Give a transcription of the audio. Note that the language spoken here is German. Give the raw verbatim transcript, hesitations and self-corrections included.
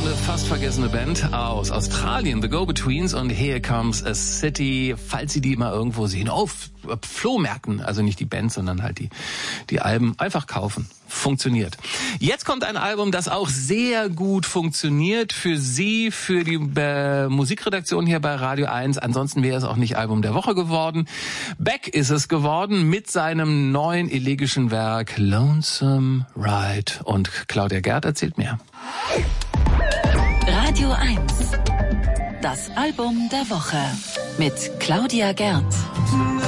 eine fast vergessene Band aus Australien, The Go-Betweens und Here Comes a City, falls Sie die mal irgendwo sehen, auf Flohmärkten, also nicht die Band, sondern halt die, die Alben, einfach kaufen. Funktioniert. Jetzt kommt ein Album, das auch sehr gut funktioniert für Sie, für die äh, Musikredaktion hier bei Radio eins. Ansonsten wäre es auch nicht Album der Woche geworden. Beck ist es geworden mit seinem neuen elegischen Werk Lonesome Ride. Und Claudia Gerd erzählt mehr. Radio eins. Das Album der Woche mit Claudia Gerd.